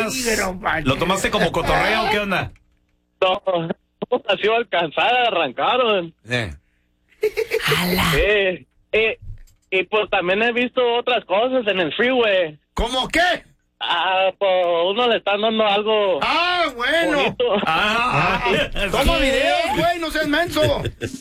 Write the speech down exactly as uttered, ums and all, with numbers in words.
más? ¿Lo tomaste como cotorreo o qué onda? No, no nació alcanzada, arrancaron. Eh. Eh, eh, y pues también he visto otras cosas en el freeway. ¿Cómo qué? Ah, pues uno le están dando algo. Ah, bueno. Bonito. Ah, Toma videos, güey, no seas menso.